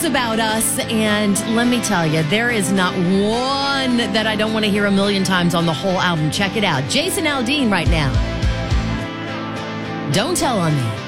about us, and let me tell you, there is not one that I don't want to hear a million times on the whole album. Check it out. Jason Aldean right now. Don't Tell on Me.